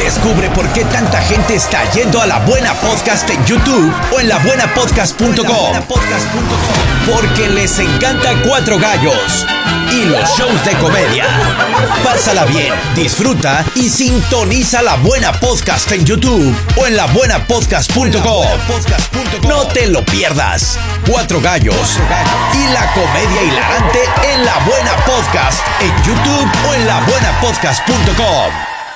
Descubre por qué tanta gente está yendo a La Buena Podcast en YouTube o en labuenapodcast.com. Porque les encanta Cuatro Gallos y los shows de comedia. Pásala bien, disfruta y sintoniza La Buena Podcast en YouTube o en labuenapodcast.com. No te lo pierdas. Cuatro Gallos y la comedia hilarante en La Buena Podcast en YouTube o en labuenapodcast.com.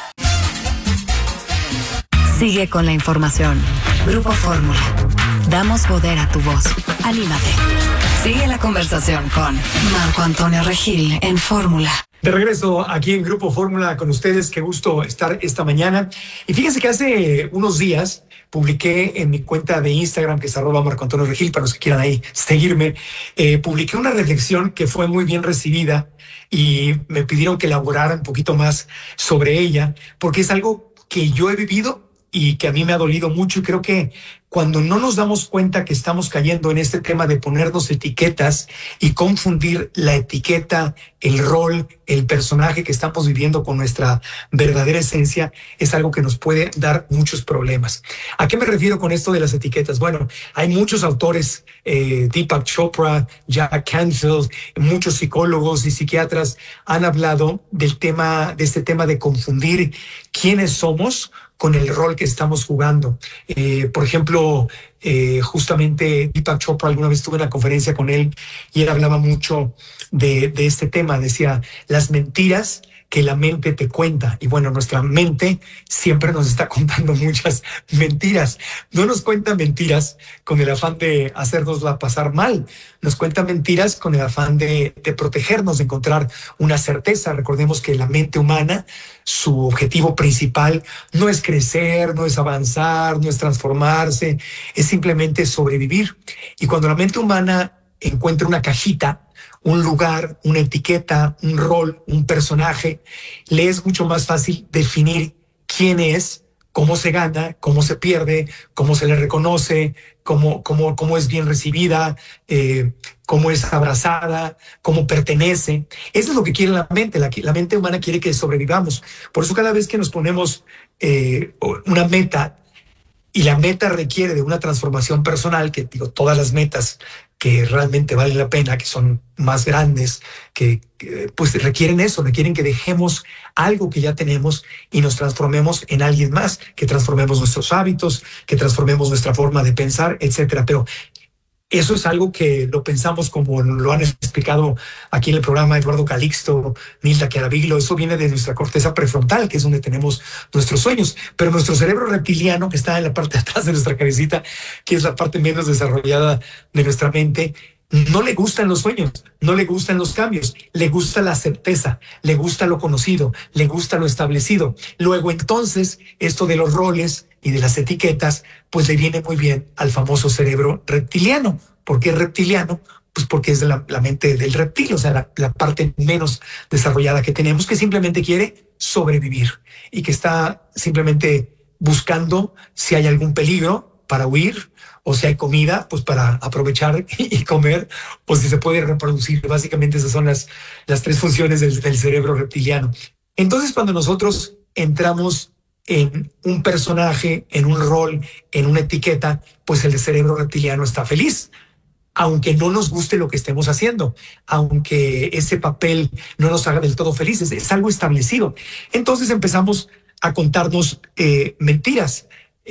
Sigue con la información. Grupo Fórmula. Damos poder a tu voz. Anímate. Sigue la conversación con Marco Antonio Regil en Fórmula. De regreso aquí en Grupo Fórmula con ustedes. Qué gusto estar esta mañana. Y fíjense que hace unos días publiqué en mi cuenta de Instagram, que es @Marco Antonio Regil, para los que quieran ahí seguirme, publiqué una reflexión que fue muy bien recibida y me pidieron que elaborara un poquito más sobre ella, porque es algo que yo he vivido y que a mí me ha dolido mucho, y creo que cuando no nos damos cuenta que estamos cayendo en este tema de ponernos etiquetas y confundir la etiqueta, el rol, el personaje que estamos viviendo con nuestra verdadera esencia, es algo que nos puede dar muchos problemas. ¿A qué me refiero con esto de las etiquetas? Bueno, hay muchos autores, Deepak Chopra, Jack Canfield, muchos psicólogos y psiquiatras han hablado del tema, de este tema de confundir quiénes somos con el rol que estamos jugando. Por ejemplo, justamente Deepak Chopra, alguna vez tuve una conferencia con él y él hablaba mucho de este tema. Decía, las mentiras que la mente te cuenta. Y bueno, nuestra mente siempre nos está contando muchas mentiras. No nos cuenta mentiras con el afán de hacernosla pasar mal. Nos cuenta mentiras con el afán de protegernos, de encontrar una certeza. Recordemos que la mente humana, su objetivo principal no es crecer, no es avanzar, no es transformarse, es simplemente sobrevivir. Y cuando la mente humana encuentra una cajita, un lugar, una etiqueta, un rol, un personaje, le es mucho más fácil definir quién es, cómo se gana, cómo se pierde, cómo se le reconoce, cómo es bien recibida, cómo es abrazada, cómo pertenece. Eso es lo que quiere la mente. La mente humana quiere que sobrevivamos. Por eso cada vez que nos ponemos una meta, y la meta requiere de una transformación personal, que digo, todas las metas que realmente valen la pena, que son más grandes, que pues requieren eso, requieren que dejemos algo que ya tenemos y nos transformemos en alguien más, que transformemos nuestros hábitos, que transformemos nuestra forma de pensar, etcétera. Pero eso es algo que lo pensamos como lo han explicado aquí en el programa Eduardo Calixto, Nilda Chiaraviglo. Eso viene de nuestra corteza prefrontal, que es donde tenemos nuestros sueños. Pero nuestro cerebro reptiliano, que está en la parte de atrás de nuestra cabecita, que es la parte menos desarrollada de nuestra mente, no le gustan los sueños, no le gustan los cambios, le gusta la certeza, le gusta lo conocido, le gusta lo establecido. Luego entonces, esto de los roles y de las etiquetas, pues le viene muy bien al famoso cerebro reptiliano. ¿Por qué reptiliano? Pues porque es la mente del reptil, o sea, la parte menos desarrollada que tenemos, que simplemente quiere sobrevivir y que está simplemente buscando si hay algún peligro para huir, o si hay comida, pues para aprovechar y comer, o si se puede reproducir. Básicamente esas son las tres funciones del cerebro reptiliano. Entonces, cuando nosotros entramos en un personaje, en un rol, en una etiqueta, pues el cerebro reptiliano está feliz, aunque no nos guste lo que estemos haciendo, aunque ese papel no nos haga del todo felices, es algo establecido. Entonces empezamos a contarnos mentiras.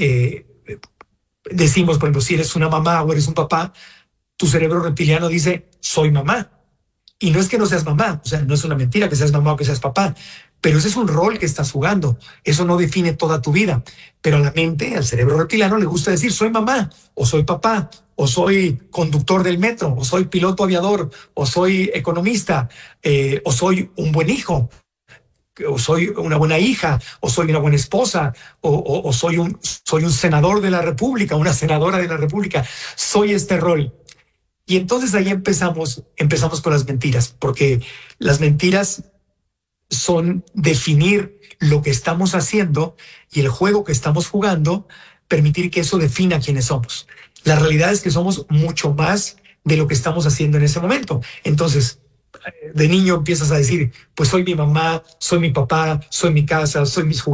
Decimos, por ejemplo, si eres una mamá o eres un papá, tu cerebro reptiliano dice, soy mamá. Y no es que no seas mamá, o sea, no es una mentira que seas mamá o que seas papá, pero ese es un rol que estás jugando. Eso no define toda tu vida. Pero a la mente, al cerebro reptiliano, le gusta decir, soy mamá, o soy papá, o soy conductor del metro, o soy piloto aviador, o soy economista, o soy un buen hijo, o soy una buena hija, o soy una buena esposa, o soy un senador de la República, una senadora de la República. Soy este rol. Y entonces ahí empezamos con las mentiras, porque las mentiras son definir lo que estamos haciendo y el juego que estamos jugando, permitir que eso defina quiénes somos. La realidad es que somos mucho más de lo que estamos haciendo en ese momento. Entonces, de niño empiezas a decir, pues soy mi mamá, soy mi papá, soy mi casa, soy mis juguetes.